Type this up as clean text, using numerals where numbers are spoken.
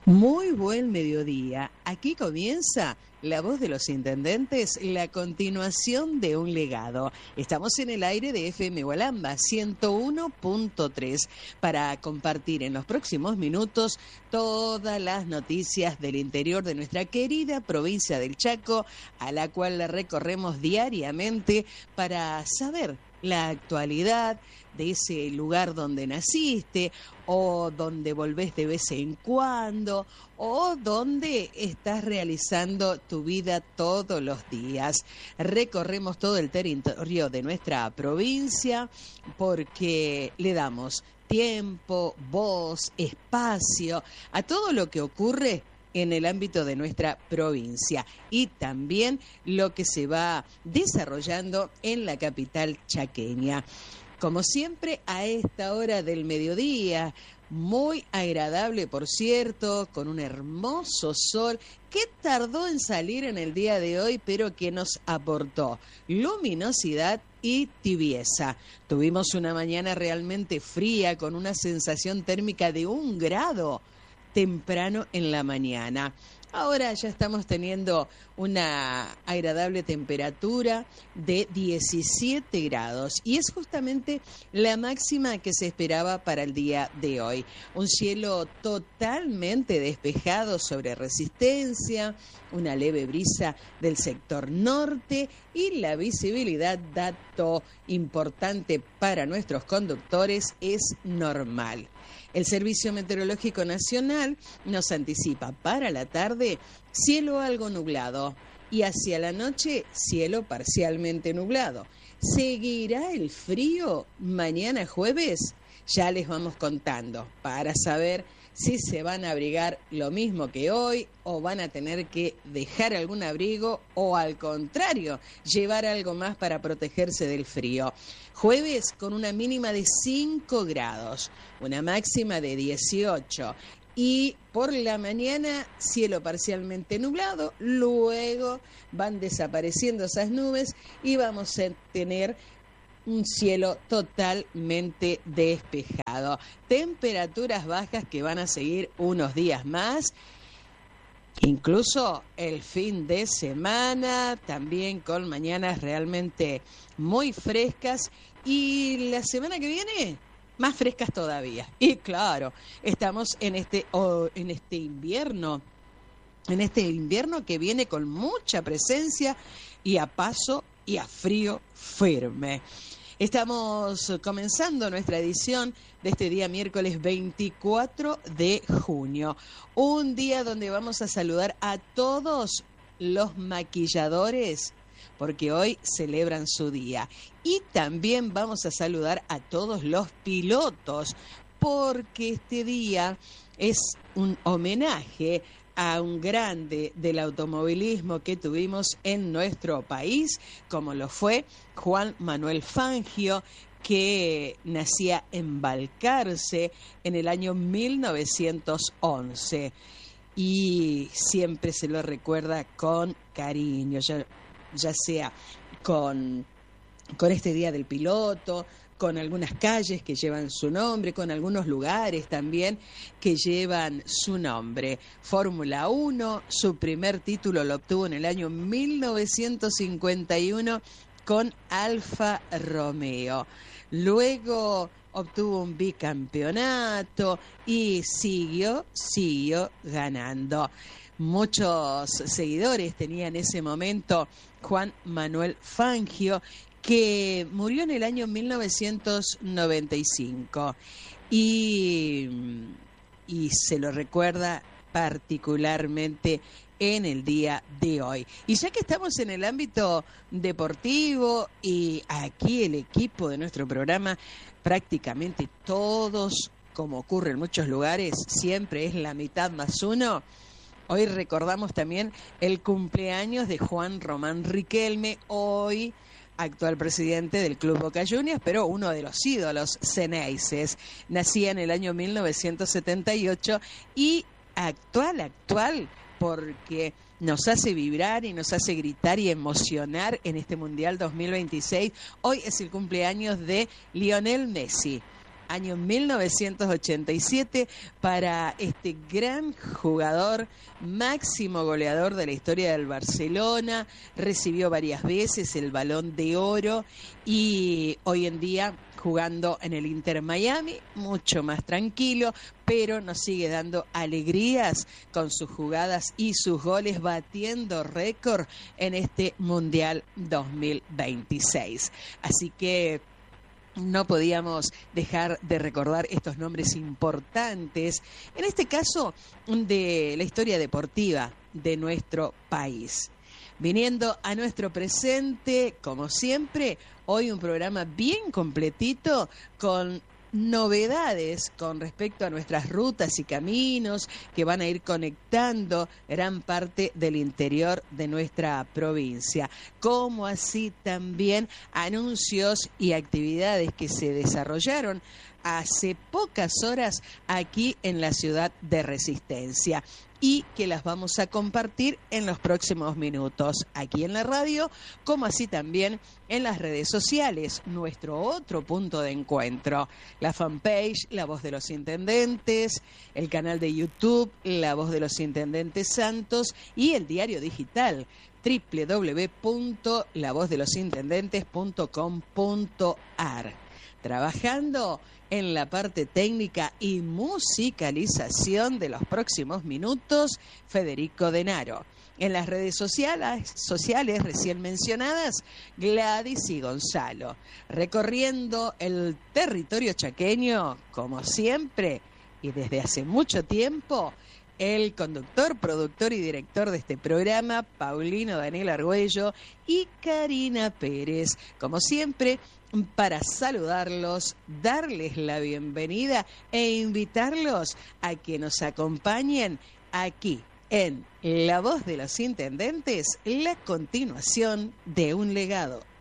Muy buen mediodía. Aquí comienza La Voz de los Intendentes, la continuación de un legado. Estamos en el aire de FM Gualamba 101.3 para compartir en los próximos minutos todas las noticias del interior de nuestra querida provincia del Chaco, a la cual la recorremos diariamente para saber la actualidad de ese lugar donde naciste o donde volvés de vez en cuando o donde estás realizando tu vida todos los días. Recorremos todo el territorio de nuestra provincia porque le damos tiempo, voz, espacio a todo lo que ocurre en el ámbito de nuestra provincia y también lo que se va desarrollando en la capital chaqueña. Como siempre, a esta hora del mediodía, muy agradable, por cierto, con un hermoso sol que tardó en salir en el día de hoy, pero que nos aportó luminosidad y tibieza. Tuvimos una mañana realmente fría, con una sensación térmica de 1 grado temprano en la mañana. Ahora ya estamos teniendo una agradable temperatura de 17 grados y es justamente la máxima que se esperaba para el día de hoy. Un cielo totalmente despejado sobre Resistencia, una leve brisa del sector norte y la visibilidad, dato importante para nuestros conductores, es normal. El Servicio Meteorológico Nacional nos anticipa para la tarde cielo algo nublado y hacia la noche cielo parcialmente nublado. ¿Seguirá el frío mañana jueves? Ya les vamos contando para saber si se van a abrigar lo mismo que hoy o van a tener que dejar algún abrigo o al contrario, llevar algo más para protegerse del frío. Jueves con una mínima de 5 grados, una máxima de 18 y por la mañana cielo parcialmente nublado, luego van desapareciendo esas nubes y vamos a tener un cielo totalmente despejado. Temperaturas bajas que van a seguir unos días más. Incluso el fin de semana, también con mañanas realmente muy frescas. Y la semana que viene, más frescas todavía. Y claro, estamos en este invierno. En este invierno que viene con mucha presencia y a paso y a frío firme. Estamos comenzando nuestra edición de este día miércoles 24 de junio, un día donde vamos a saludar a todos los maquilladores, porque hoy celebran su día. Y también vamos a saludar a todos los pilotos, porque este día es un homenaje a un grande del automovilismo que tuvimos en nuestro país, como lo fue Juan Manuel Fangio, que nacía en Balcarce en el año 1911 y siempre se lo recuerda con cariño, ya sea con este Día del Piloto, con algunas calles que llevan su nombre, con algunos lugares también que llevan su nombre. Fórmula 1, su primer título lo obtuvo en el año 1951 con Alfa Romeo. Luego obtuvo un bicampeonato y siguió ganando. Muchos seguidores tenía en ese momento Juan Manuel Fangio, que murió en el año 1995 y se lo recuerda particularmente en el día de hoy. Y ya que estamos en el ámbito deportivo y aquí el equipo de nuestro programa, prácticamente todos, como ocurre en muchos lugares, siempre es la mitad más uno. Hoy recordamos también el cumpleaños de Juan Román Riquelme, hoy actual presidente del Club Boca Juniors, pero uno de los ídolos ceneices. Nacía en el año 1978 y actual, porque nos hace vibrar y nos hace gritar y emocionar en este Mundial 2026. Hoy es el cumpleaños de Lionel Messi. año 1987, para este gran jugador, máximo goleador de la historia del Barcelona. Recibió varias veces el Balón de Oro y hoy en día jugando en el Inter Miami, mucho más tranquilo, pero nos sigue dando alegrías con sus jugadas y sus goles, batiendo récord en este Mundial 2026. Así que no podíamos dejar de recordar estos nombres importantes, en este caso de la historia deportiva de nuestro país. Viniendo a nuestro presente, como siempre, hoy un programa bien completito con novedades con respecto a nuestras rutas y caminos que van a ir conectando gran parte del interior de nuestra provincia, como así también anuncios y actividades que se desarrollaron hace pocas horas aquí en la ciudad de Resistencia y que las vamos a compartir en los próximos minutos aquí en la radio, como así también en las redes sociales, nuestro otro punto de encuentro, la fanpage La Voz de los Intendentes, el canal de YouTube La Voz de los Intendentes Santos y el diario digital www.lavozdelosintendentes.com.ar. Trabajando en la parte técnica y musicalización de los próximos minutos, Federico Denaro. En las redes sociales recién mencionadas, Gladys y Gonzalo. Recorriendo el territorio chaqueño, como siempre, y desde hace mucho tiempo, el conductor, productor y director de este programa, Paulino Daniel Argüello y Karina Pérez. Como siempre, para saludarlos, darles la bienvenida e invitarlos a que nos acompañen aquí en La Voz de los Intendentes, la continuación de un legado.